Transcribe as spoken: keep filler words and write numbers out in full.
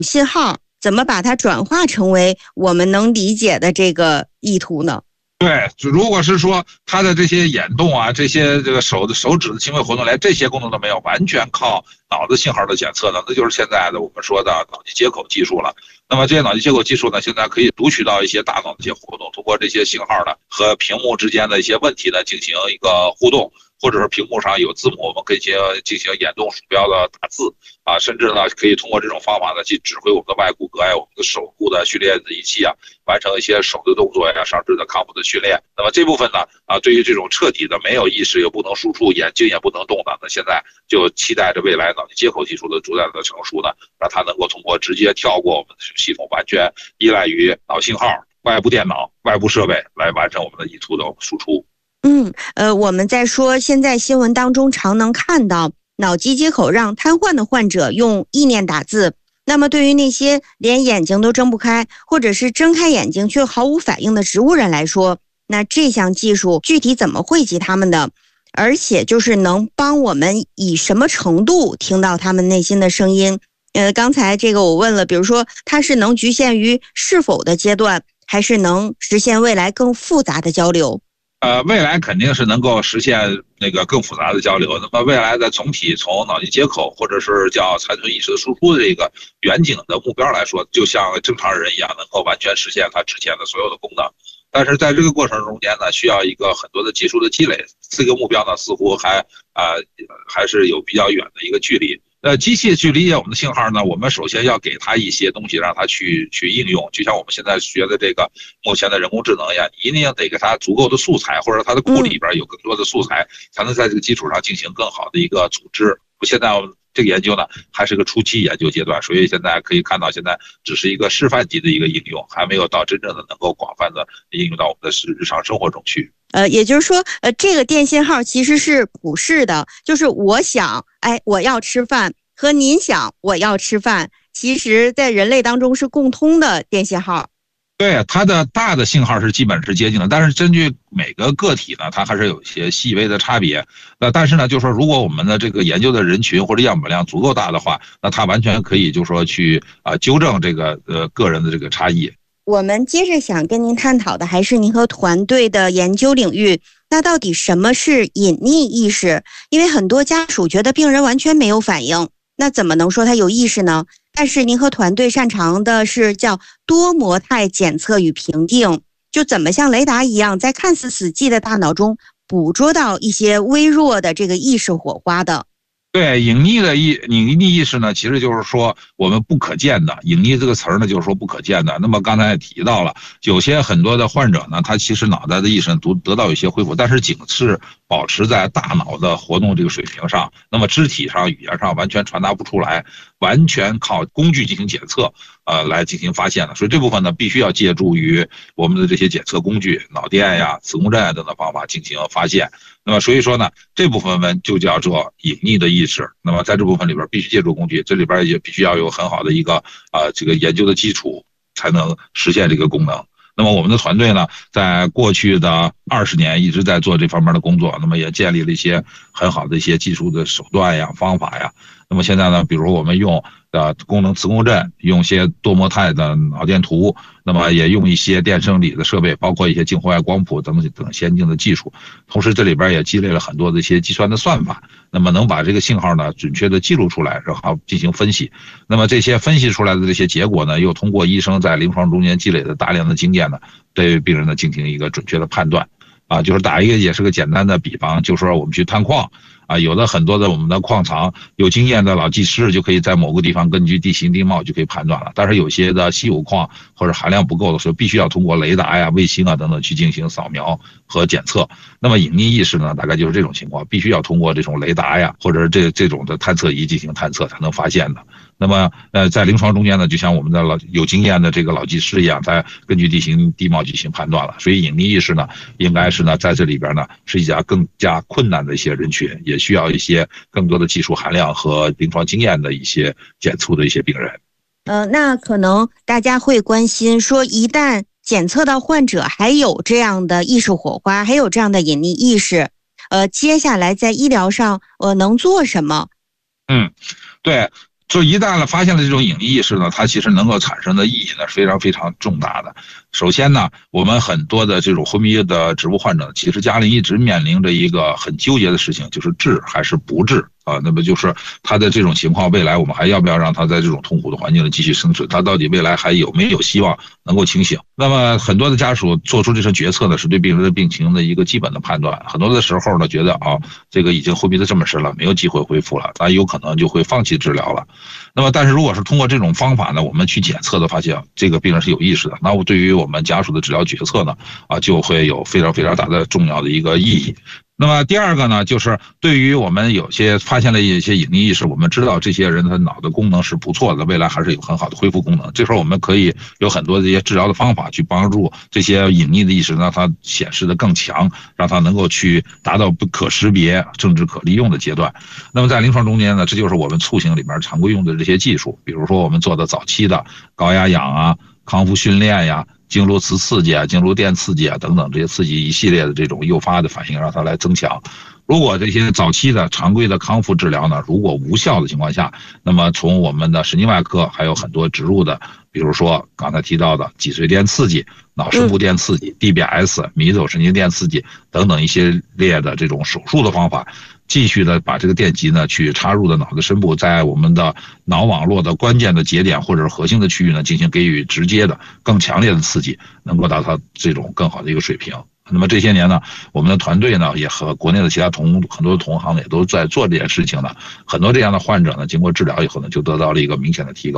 信号，怎么把它转化成为我们能理解的这个意图呢？ 对，如果是说他的这些眼动啊，这些这个手的手指的轻微活动，连这些功能都没有，完全靠脑子信号的检测呢，那就是现在的我们说的脑机接口技术了。那么这些脑机接口技术呢，现在可以读取到一些大脑的一些活动，通过这些信号呢和屏幕之间的一些问题呢进行一个互动，或者是屏幕上有字母，我们可以进行进行眼动鼠标的打字啊，甚至呢可以通过这种方法呢去指挥我们的外骨骼呀、我们的手部的训练的仪器啊，完成一些手的动作呀、上肢的康复的训练。那么这部分呢啊，对于这种彻底的没有意识又不能输出、眼睛也不能动的，那现在就期待着未来脑机接口技术的逐渐的成熟呢，让它能够通过直接跳过我们的系统，完全依赖于脑信号、外部电脑、外部设备来完成我们的意图的输出。 嗯，呃，我们在说现在新闻当中常能看到脑机接口让瘫痪的患者用意念打字。那么对于那些连眼睛都睁不开，或者是睁开眼睛却毫无反应的植物人来说，那这项技术具体怎么惠及他们的？而且就是能帮我们以什么程度听到他们内心的声音？呃，刚才这个我问了，比如说它是能局限于是否的阶段，还是能实现未来更复杂的交流？ 呃，未来肯定是能够实现那个更复杂的交流。那么未来的总体从脑机接口或者是叫残存意识的输出的这个远景的目标来说，就像正常人一样，能够完全实现它之前的所有的功能。但是在这个过程中间呢，需要一个很多的技术的积累，这个目标呢似乎还啊、呃、还是有比较远的一个距离。呃，机器去理解我们的信号呢，我们首先要给它一些东西，让它去去应用。就像我们现在学的这个目前的人工智能一样，你一定要得给它足够的素材，或者它的库里边有更多的素材，才能在这个基础上进行更好的一个组织。现在我们这个研究呢，还是个初期研究阶段，所以现在可以看到，现在只是一个示范级的一个应用，还没有到真正的能够广泛的应用到我们的日常生活中去。 呃，也就是说，呃，这个电信号其实是普世的，就是我想，哎，我要吃饭，和您想我要吃饭，其实在人类当中是共通的电信号。 对，它的大的信号是基本是接近的，但是根据每个个体呢，它还是有一些细微的差别。那但是呢，就是说，如果我们的这个研究的人群或者样本量足够大的话，那它完全可以就是说去啊、呃、纠正这个呃个人的这个差异。 我们接着想跟您探讨的还是您和团队的研究领域。那到底什么是隐匿意识？因为很多家属觉得病人完全没有反应，那怎么能说他有意识呢？但是您和团队擅长的是叫多模态检测与评定，就怎么像雷达一样，在看似死寂的大脑中捕捉到一些微弱的这个意识火花的。 对，隐匿的意隐匿意识呢，其实就是说我们不可见的。隐匿这个词儿呢，就是说不可见的。那么刚才也提到了，有些很多的患者呢，他其实脑袋的意识得得到有些恢复，但是仅是保持在大脑的活动这个水平上，那么肢体上、语言上完全传达不出来，完全靠工具进行检测，呃，来进行发现的。所以这部分呢，必须要借助于我们的这些检测工具，脑电呀、磁共振啊等等方法进行发现。那么所以说呢，这部分呢就叫做隐匿的意识。那么在这部分里边必须借助工具，这里边也必须要有很好的一个啊、呃、这个研究的基础，才能实现这个功能。那么我们的团队呢，在过去的二十年一直在做这方面的工作，那么也建立了一些很好的一些技术的手段呀、方法呀。那么现在呢，比如我们用的功能磁共振，用一些多模态的脑电图，那么也用一些电生理的设备，包括一些近红外光谱等等先进的技术。同时这里边也积累了很多的一些计算的算法，那么能把这个信号呢准确的记录出来，然后进行分析。那么这些分析出来的这些结果呢，又通过医生在临床中间积累的大量的经验呢，对病人呢进行一个准确的判断。啊，就是打一个也是个简单的比方，就是说我们去探矿啊，有的很多的我们的矿藏有经验的老技师就可以在某个地方根据地形地貌就可以判断了，但是有些的稀有矿或者含量不够的时候，必须要通过雷达呀、卫星啊等等去进行扫描和检测。那么隐匿意识呢，大概就是这种情况，必须要通过这种雷达呀或者这这种的探测仪进行探测才能发现的。那么，呃，在临床中间呢，就像我们的老有经验的这个老技师一样，他根据地形地貌进行判断了。所以隐匿意识呢，应该是呢在这里边呢是一家更加困难的一些人群，也需要一些更多的技术含量和临床经验的一些检测的一些病人。 呃，那可能大家会关心说，一旦检测到患者还有这样的意识火花，还有这样的隐匿意识，呃，接下来在医疗上，呃，能做什么？ 嗯，对。 就一旦了发现了这种隐匿意识呢，它其实能够产生的意义呢是非常非常重大的。首先呢，我们很多的这种昏迷的植物患者，其实家里一直面临着一个很纠结的事情，就是治还是不治啊？那么就是他的这种情况，未来我们还要不要让他在这种痛苦的环境里继续生存？他到底未来还有没有希望能够清醒？那么很多的家属做出这种决策呢，是对病人的病情的一个基本的判断。很多的时候呢，觉得啊，这个已经昏迷的这么深了，没有机会恢复了，他有可能就会放弃治疗了。那么，但是如果是通过这种方法呢，我们去检测的发现这个病人是有意识的，那我对于我们家属的治疗决策呢，啊，就会有非常非常大的重要的一个意义。那么第二个呢，就是对于我们有些发现了一些隐匿意识，我们知道这些人他脑的功能是不错的，未来还是有很好的恢复功能。这时候我们可以有很多这些治疗的方法去帮助这些隐匿的意识，让它显示的更强，让它能够去达到不可识别、政治可利用的阶段。那么在临床中间呢，这就是我们促醒里面常规用的这些技术，比如说我们做的早期的高压氧啊、康复训练呀、经颅磁刺激啊、经颅电刺激啊等等这些刺激一系列的这种诱发的反应，让它来增强。如果这些早期的常规的康复治疗呢，如果无效的情况下，那么从我们的神经外科还有很多植入的，比如说刚才提到的脊髓电刺激、脑室部电刺激、D B S、迷走神经电刺激等等一系列的这种手术的方法，继续的把这个电极呢去插入的脑的深部，在我们的脑网络的关键的节点或者是核心的区域呢，进行给予直接的更强烈的刺激，能够达到这种更好的一个水平。那么这些年呢，我们的团队呢也和国内的其他同很多同行呢也都在做这件事情呢，很多这样的患者呢，经过治疗以后呢，就得到了一个明显的提高。